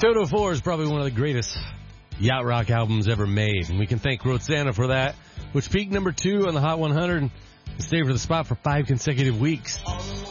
Toto 4 is probably one of the greatest yacht rock albums ever made, and we can thank Rosanna for that, which peaked number 2 on the Hot 100 and stayed for the spot for 5 consecutive weeks.